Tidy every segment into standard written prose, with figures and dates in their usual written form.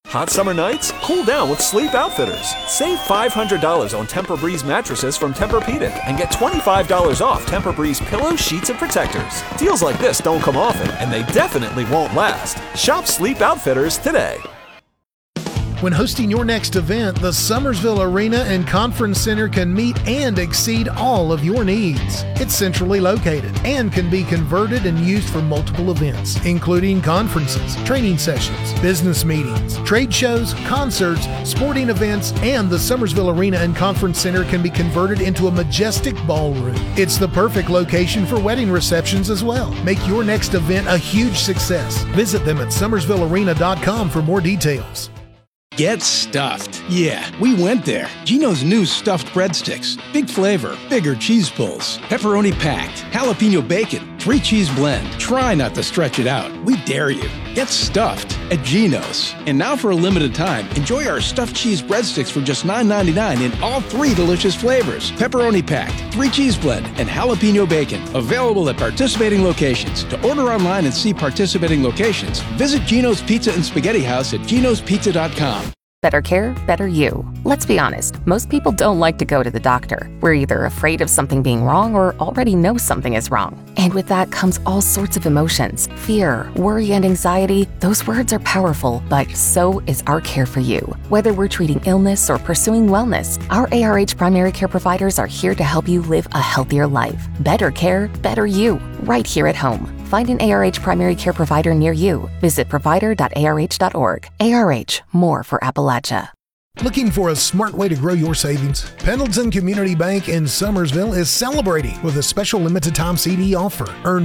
Hot summer nights? Cool down with Sleep Outfitters. Save $500 on Tempur-Breeze mattresses from Tempur-Pedic and get $25 off Tempur-Breeze pillows, sheets, and protectors. Deals like this don't come often, and they definitely won't last. Shop Sleep Outfitters today. When hosting your next event, the Summersville Arena and Conference Center can meet and exceed all of your needs. It's centrally located and can be converted and used for multiple events, including conferences, training sessions, business meetings, trade shows, concerts, sporting events, and the Summersville Arena and Conference Center can be converted into a majestic ballroom. It's the perfect location for wedding receptions as well. Make your next event a huge success. Visit them at summersvillearena.com for more details. Get stuffed. Yeah, we went there. Geno's new stuffed breadsticks. Big flavor, bigger cheese pulls, pepperoni packed, jalapeno bacon, 3-cheese blend. Try not to stretch it out. We dare you. Get stuffed at Geno's. And now for a limited time, enjoy our stuffed cheese breadsticks for just $9.99 in all 3 delicious flavors. Pepperoni packed, 3-cheese blend, and jalapeno bacon. Available at participating locations. To order online and see participating locations, visit Geno's Pizza and Spaghetti House at genospizza.com. Better care, better you. Let's be honest, most people don't like to go to the doctor. We're either afraid of something being wrong or already know something is wrong. And with that comes all sorts of emotions. Fear, worry, and anxiety. Those words are powerful, but so is our care for you. Whether we're treating illness or pursuing wellness, our ARH primary care providers are here to help you live a healthier life. Better care, better you. Right here at home. Find an ARH primary care provider near you. Visit provider.arh.org. ARH, more for Appalachia. Looking for a smart way to grow your savings? Pendleton Community Bank in Summersville is celebrating with a special limited time CD offer. Earn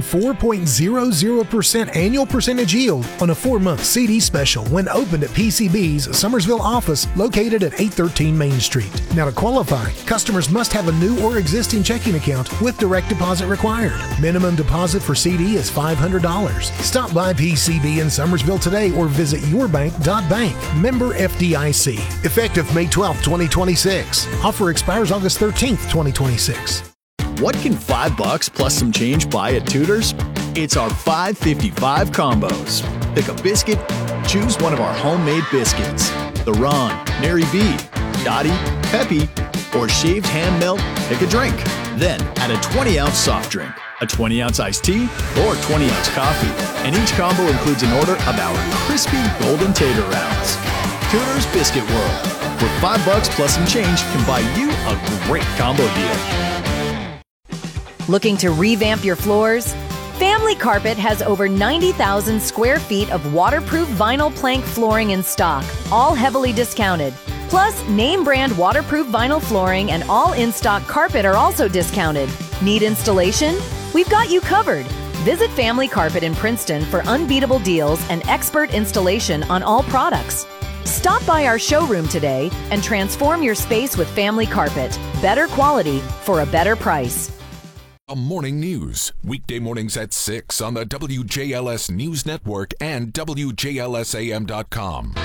4.00% annual percentage yield on a 4-month CD special when opened at PCB's Summersville office located at 813 Main Street. Now to qualify, customers must have a new or existing checking account with direct deposit required. Minimum deposit for CD is $500. Stop by PCB in Summersville today or visit yourbank.bank. Member FDIC. Effective May 12, 2026. Offer expires August 13th, 2026. What can $5 plus some change buy at Tudor's? It's our $5.55 combos. Pick a biscuit, choose one of our homemade biscuits. The Ron, Mary B, Dottie, Peppy, or shaved hand melt, pick a drink. Then add a 20-ounce soft drink, a 20-ounce iced tea, or 20-ounce coffee. And each combo includes an order of our crispy golden tater rounds. Tudor's Biscuit World, where $5 plus some change can buy you a great combo deal. Looking to revamp your floors? Family Carpet has over 90,000 square feet of waterproof vinyl plank flooring in stock, all heavily discounted. Plus, name brand waterproof vinyl flooring and all in-stock carpet are also discounted. Need installation? We've got you covered. Visit Family Carpet in Princeton for unbeatable deals and expert installation on all products. Stop by our showroom today and transform your space with Family Carpet. Better quality for a better price. Morning news, weekday mornings at 6 on the WJLS News Network and WJLSAM.com.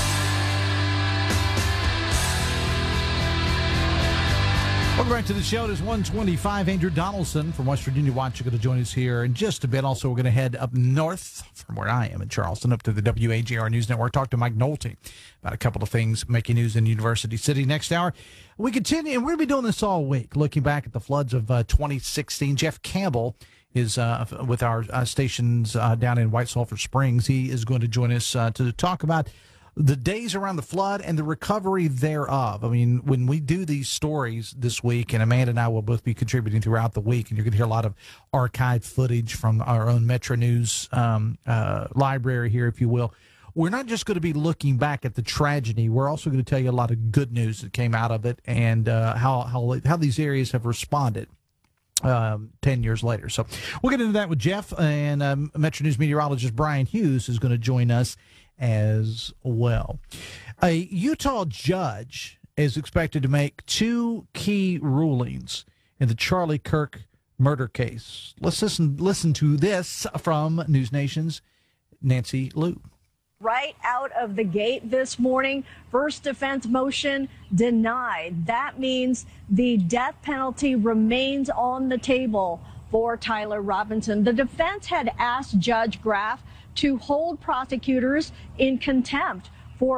Welcome back to the show. It is 125. Andrew Donaldson from West Virginia Watch is going to join us here in just a bit. Also, we're going to head up north from where I am in Charleston up to the WAJR News Network. Talk to Mike Nolte about a couple of things making news in University City. Next hour, we continue, and we're going to be doing this all week, looking back at the floods of 2016. Jeff Campbell is with our stations down in White Sulphur Springs. He is going to join us to talk about the days around the flood and the recovery thereof. I mean, when we do these stories this week, and Amanda and I will both be contributing throughout the week, and you're going to hear a lot of archived footage from our own Metro News library here, if you will. We're not just going to be looking back at the tragedy. We're also going to tell you a lot of good news that came out of it and how these areas have responded 10 years later. So we'll get into that with Jeff, and Metro News meteorologist Brian Hughes is going to join us as well. A Utah judge is expected to make 2 key rulings in the Charlie Kirk murder case. Let's listen to this from News Nation's Nancy Liu. Right out of the gate this morning, first defense motion denied. That means the death penalty remains on the table for Tyler Robinson. The defense had asked Judge Graff to hold prosecutors in contempt